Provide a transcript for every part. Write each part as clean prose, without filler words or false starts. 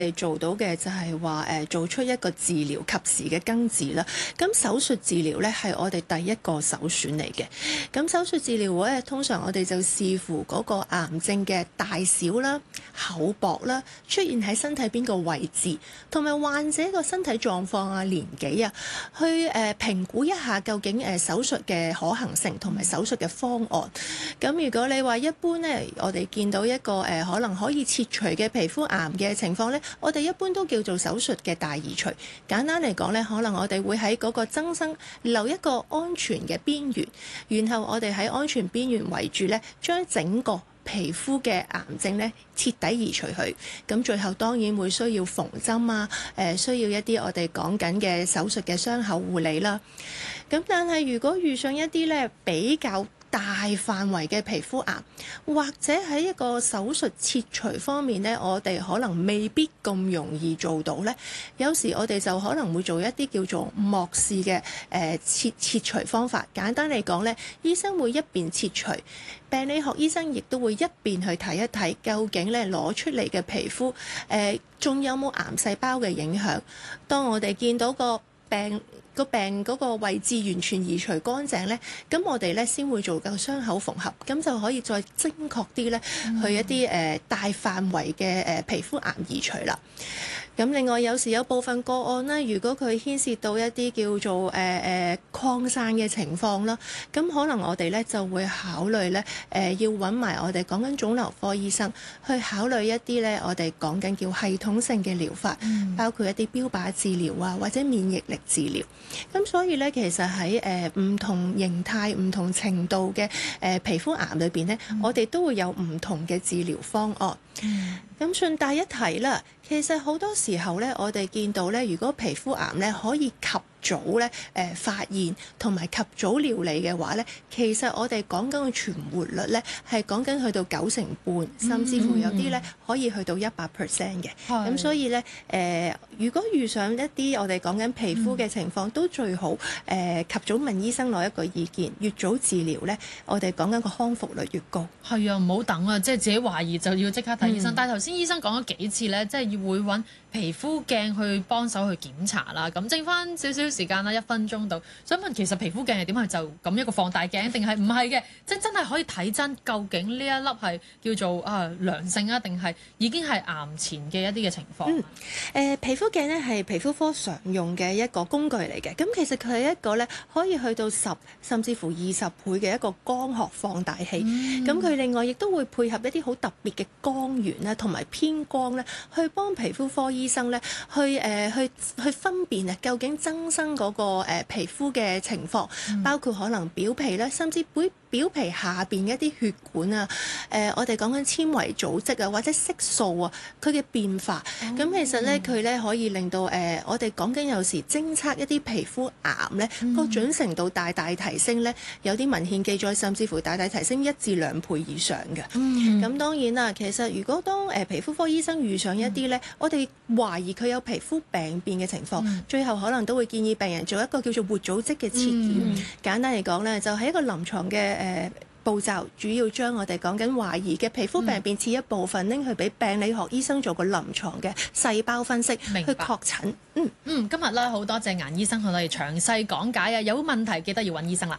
做到嘅就係話做出一個治療及時嘅根治啦。咁手術治療咧係我哋第一個首選嚟嘅。咁手術治療咧通常我哋就視乎嗰個癌症嘅大小啦、厚薄啦、出現喺身體邊個位置，同埋患者個身體狀況啊、年紀啊，去評估一下究竟手術嘅可行性同埋手術嘅方案。咁如果你話一般咧，我哋見到一個可能可以切除嘅皮膚癌嘅情況咧，我哋一般都叫做手術嘅大移除。簡單嚟講咧，可能我哋會喺嗰個增生留一個安全嘅邊緣，然後我哋喺安全邊緣圍住咧，將整個皮膚嘅癌症咧徹底移除佢。咁最後當然會需要縫針啊，需要一啲我哋講緊嘅手術嘅傷口護理啦。咁但係如果遇上一啲咧比較大範圍嘅皮膚癌，或者喺一個手術切除方面呢，我哋可能未必咁容易做到呢。有時我哋就可能會做一啲叫做漠視嘅切除方法。簡單嚟講呢，醫生會一邊切除，病理學醫生亦都會一邊去睇一睇，究竟咧攞出嚟嘅皮膚仲有冇癌細胞嘅影響。當我哋見到個病嗰個位置完全移除乾淨呢，咁我哋呢先會做個傷口縫合，咁就可以再精確啲呢去一啲大範圍嘅皮膚癌移除啦。咁另外有時有部分個案呢，如果佢牽涉到一啲叫做擴散嘅情況啦，咁可能我哋呢就會考慮呢要揾埋我哋講緊腫瘤科醫生去考慮一啲呢我哋講緊叫系統性嘅療法，包括一啲標靶治療啊，或者免疫力治療。咁所以呢，其實喺唔同形態、唔同程度嘅皮膚癌裏邊呢，我哋都會有唔同嘅治療方案。咁順帶一提啦，其實好多時候咧，我哋見到咧，如果皮膚癌咧可以及早咧發現同埋及早療理嘅話咧，其實我哋講緊嘅存活率咧係講緊去到90%，甚至乎有啲咧可以去到100% 嘅。咁所以咧如果遇上一啲我哋講緊皮膚嘅情況，都最好及早問醫生攞一個意見，越早治療咧，我哋講緊個康復率越高。 係啊，唔好等啊，即係自己懷疑就要即刻睇醫生。但係頭先醫生講咗幾次咧，即係要會揾皮膚鏡去幫手去檢查啦。咁剩翻少少時間啦，1分鐘到，想問其實皮膚鏡係點？係就咁一個放大鏡，定係唔係嘅？即係真係可以睇真究竟呢一粒係叫做良性啊，定係已經係癌前嘅一啲嘅情況？ 皮膚鏡咧係皮膚科常用嘅一個工具嚟嘅。咁其實佢係一個咧可以去到10甚至乎20倍嘅一個光學放大器。咁佢另外亦都會配合一啲好特別嘅光源咧，同埋偏光咧，去幫皮膚科醫生咧去分辨啊，究竟增生嗰個皮膚嘅情況，包括可能表皮咧，甚至表皮下邊一啲血管啊，我哋講緊纖維組織啊，或者色素啊，佢嘅變化。咁其實咧，佢咧可以令到我哋講緊有時偵測一啲皮膚癌咧個準程度大大提升咧，有啲文獻記載甚至乎大大提升1至2倍以上嘅。咁當然啦，其實如果當皮膚科醫生遇上一啲咧，我哋懷疑佢有皮膚病變嘅情況，最後可能都會建議病人做一個叫做活組織嘅切驗。簡單嚟講咧，就係一個臨床嘅步驟，主要將我哋講緊懷疑嘅皮膚病變切一部分拎去俾病理學醫生做個臨床嘅細胞分析，去確診。 今日咧好多謝顏醫生同我哋詳細講解啊！有問題記得要揾醫生啦。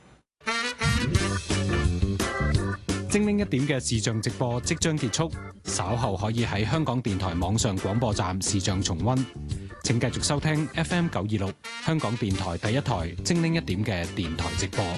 精靈一點嘅視像直播即將結束，稍後可以喺香港電台網上廣播站視像重溫。請繼續收聽 FM 926香港電台第一台精靈一點嘅電台直播。